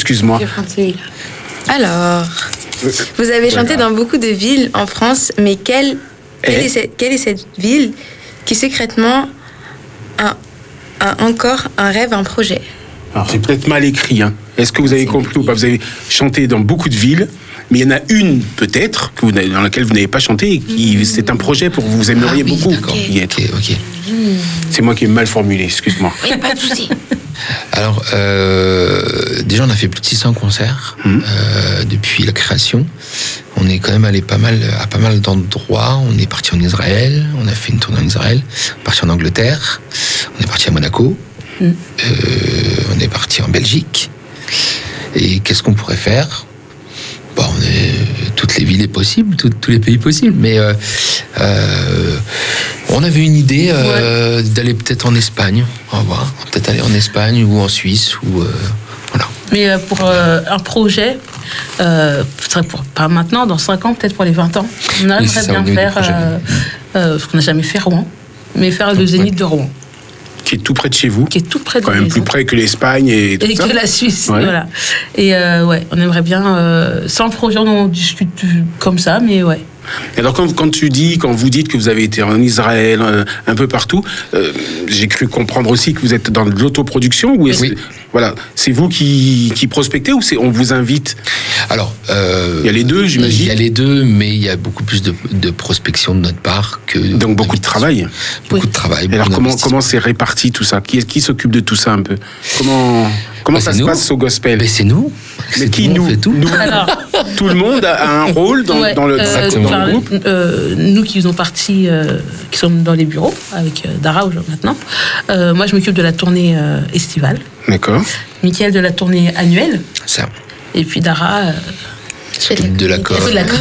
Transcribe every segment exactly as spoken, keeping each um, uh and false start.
excuse-moi. Alors, vous avez chanté Voilà. dans beaucoup de villes en France, mais quelle, quelle, Et est, cette, quelle est cette ville qui secrètement a, a encore un rêve, un projet? Alors, j'ai peut-être mal écrit. Hein. Est-ce que vous avez C'est compris ou pas? Vous avez chanté dans beaucoup de villes, mais il y en a une, peut-être, que vous n'avez- dans laquelle vous n'avez pas chanté, et qui c'est un projet pour vous, vous aimeriez Ah oui, beaucoup d'accord. y être. Ok, ok. C'est moi qui ai mal formulé, excuse-moi. Il n'y a pas de souci. Alors, euh, déjà, on a fait plus de six cents concerts Mhm. euh, depuis la création. On est quand même allé pas mal, à pas mal d'endroits. On est parti en Israël, on a fait une tournée en Israël, on est parti en Angleterre, on est parti à Monaco, Mhm. euh, on est parti en Belgique. Et qu'est-ce qu'on pourrait faire? Bon, on est toutes les villes possibles, tout- tous les pays possibles, mais euh, euh, on avait une idée euh, d'aller peut-être en Espagne. On va voir, on va peut-être aller en Espagne ou en Suisse ou euh, voilà. Mais euh, pour euh, un projet, euh, ce serait pour, pas maintenant, dans cinq ans, peut-être pour les vingt ans, on aimerait Oui, c'est ça, bien on a eu des faire projets. euh, euh, ce qu'on n'a jamais fait, Rouen, mais faire le Zénith de Rouen, Qui est tout près de chez vous, qui est tout près de quand la même maison. plus près que l'Espagne et tout Et ça. que la Suisse, Ouais. voilà. Et euh, ouais, on aimerait bien, euh, sans projet, on en discute comme ça, mais ouais. Et alors quand, quand tu dis, quand vous dites que vous avez été en Israël, euh, un peu partout, euh, j'ai cru comprendre aussi que vous êtes dans de l'autoproduction ou est-ce Oui. que- voilà, c'est vous qui, qui prospectez ou c'est on vous invite? Alors, euh, Il y a les deux, j'imagine. Il y a les deux, mais il y a beaucoup plus de, de prospection de notre part que Donc beaucoup de travail. Beaucoup Oui. de travail. Et alors beaucoup comment d'investissement. comment c'est réparti tout ça? Qui, est- qui s'occupe de tout ça un peu? Comment comment Bah, ça c'est se nous. passe au gospel? Mais c'est nous. Mais C'est qui nous, nous, on fait tout. nous Alors, Tout le monde a un rôle dans, ouais, dans le, euh, dans enfin, le groupe. euh, nous qui faisons partie, euh, qui sommes dans les bureaux, avec euh, Dara aujourd'hui maintenant, euh, moi je m'occupe de la tournée euh, estivale, D'accord. Mickaël de la tournée annuelle, Ça. et puis Dara, euh, S'occupe de la com. elle fait de la com.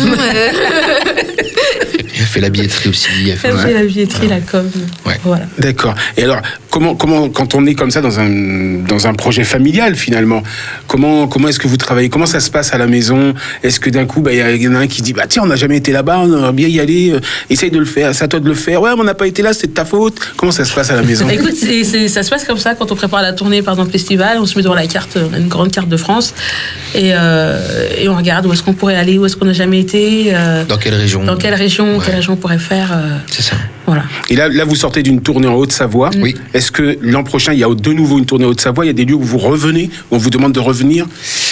Elle fait la billetterie aussi. Elle fait... Elle Ouais. fait la billetterie, la com. Ouais. Voilà. D'accord. Et alors, comment, comment, quand on est comme ça dans un, dans un projet familial finalement, comment, comment est-ce que vous travaillez? Comment ça se passe à la maison? Est-ce que d'un coup, bah, il y en a un qui dit, bah tiens, on n'a jamais été là-bas, on aimerait bien y aller, euh, essaye de le faire, c'est à toi de le faire. Ouais, mais on n'a pas été là, c'est de ta faute. Comment ça se passe à la maison? Écoute, c'est, c'est- ça se passe comme ça quand on prépare la tournée, par exemple, festival, on se met devant la carte, on a une grande carte de France, et, euh, et on regarde où est-ce qu'on pourrait aller, où est-ce qu'on n'a jamais été, euh, Dans quelle région? dans quelle région, Ouais. quelle région on pourrait faire. euh, C'est ça. voilà. Et là, là, vous sortez d'une tournée en Haute-Savoie. Oui. Est-ce que l'an prochain, il y a de nouveau une tournée en Haute-Savoie? Il y a des lieux où vous revenez, où on vous demande de revenir?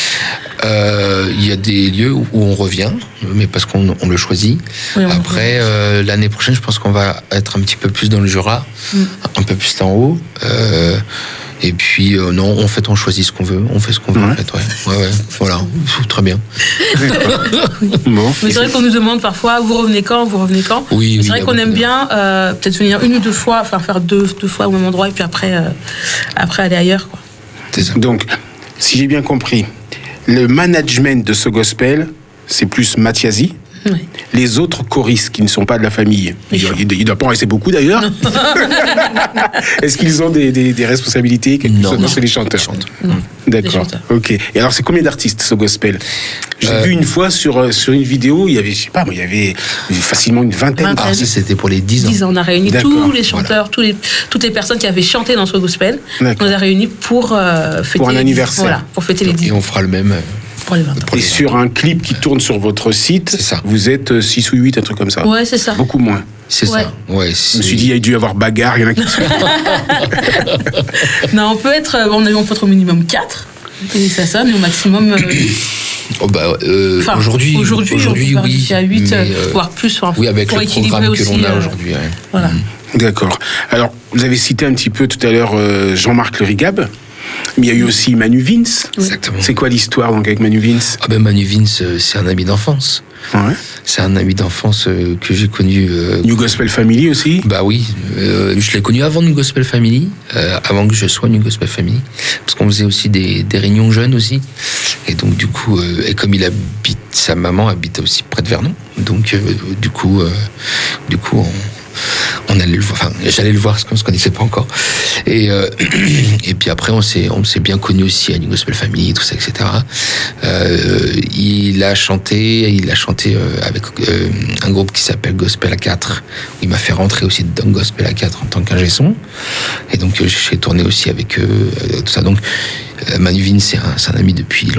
Euh, Il y a des lieux où on revient, mais parce qu'on on le choisit. Oui, on Après, euh, l'année prochaine, je pense qu'on va être un petit peu plus dans le Jura, Mm. un peu plus en haut. Euh, et puis, euh, non, en fait, on choisit ce qu'on veut. On fait ce qu'on veut, Ouais. en fait. Ouais, ouais, ouais. Voilà, très bien. Bon. Mais c'est vrai qu'on nous demande parfois, vous revenez quand, vous revenez quand. Oui, Mais oui, c'est vrai il y a qu'on aime beaucoup de- bien euh, peut-être venir une ou deux fois, enfin faire deux, deux fois au même endroit, et puis après, euh, après aller ailleurs, quoi. C'est ça. Donc, si j'ai bien compris, le management de ce gospel, c'est plus Mathiasi. Ouais. Les autres choristes qui ne sont pas de la famille, il ne doit pas en rester beaucoup d'ailleurs. Est-ce qu'ils ont des, des, des responsabilités? quelque Non, chose non. C'est les chanteurs. Non. Les D'accord. chanteurs. Ok. Et alors, c'est combien d'artistes ce gospel? J'ai Euh, vu une fois sur, euh, sur une vidéo, il y avait, je sais pas, moi, il y avait facilement une vingtaine. Vingtaine. Ah, ça, c'était pour les dix ans. dix ans, on a réuni D'accord. tous les chanteurs, tous les, toutes les personnes qui avaient chanté dans ce gospel. On D'accord. les a réunis pour euh, fêter Pour un les dix- anniversaire. Voilà, pour fêter les Et dix on fera le même. euh, pour les vingt ans. pour Et les sur un clip qui tourne sur votre site, C'est ça. vous êtes six ou huit, un truc comme ça. Ouais, c'est ça. Beaucoup moins. C'est Ouais. ça. Ouais, Je me suis dit, il y a dû y avoir bagarre, il y en a qui sont... Non, on peut être, euh, on, est- on peut être au minimum quatre. Et ça sonne, et au maximum. euh, Oh, bah, euh, Enfin, aujourd'hui, aujourd'hui, aujourd'hui, on peut oui. partir à huit, mais, euh, euh, voire plus. Enfin, oui, avec pour le équilibrer programme que aussi, l'on a euh, aujourd'hui. Ouais. Voilà. D'accord. Alors, vous avez cité un petit peu tout à l'heure euh, Jean-Marc Le Rigab, mais il y a eu aussi Manu Vince. Exactement. C'est quoi l'histoire donc avec Manu Vince? Ah ben Manu Vince, euh, c'est un ami d'enfance. Ouais. C'est un ami d'enfance euh, que j'ai connu. euh, New Gospel Family aussi. Bah oui, euh, je l'ai connu avant New Gospel Family, euh, avant que je sois New Gospel Family, parce qu'on faisait aussi des, des réunions jeunes aussi. Et donc du coup, euh, et comme il habite, sa maman habite aussi près de Vernon, donc euh, du coup, euh, du coup, on, on allait le voir. Enfin, j'allais le voir parce qu'on se connaissait pas encore. Et euh, et puis après, on s'est on s'est bien connu aussi à New Gospel Family, tout ça, et cetera. Euh, il a chanté, il a chanté euh, avec euh, un groupe qui s'appelle Gospel à quatre. Où il m'a fait rentrer aussi dans Gospel à quatre en tant qu'ingé son. Et donc euh, j'ai tourné aussi avec eux, euh, tout ça. Donc euh, Manu Vince, c'est un, c'est un ami depuis